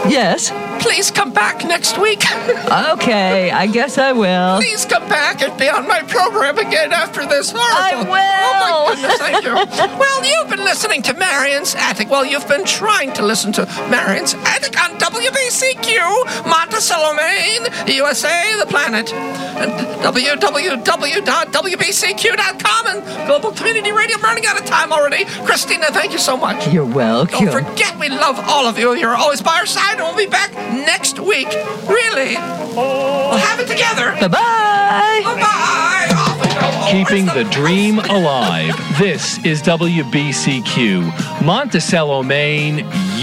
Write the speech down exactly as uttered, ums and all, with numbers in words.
Yes? Please come back next week. Okay, I guess I will. Please come back and be on my program again after this. I Horrible. will. Oh, my goodness, thank you. Well, you've been listening to Marion's Attic. Well, you've been trying to listen to Marion's Attic on W B C Q, Monticello, Maine, U S A, the planet. And w w w dot w b c q dot com and Global Community Radio. I'm running out of time already. Christina, thank you so much. You're welcome. Don't forget, we love all of you. You're always by our side, and we'll be back next week. Really. We'll have it together. Bye-bye. Bye-bye. Off we go. Keeping the dream alive. This is W B C Q, Monticello, Maine.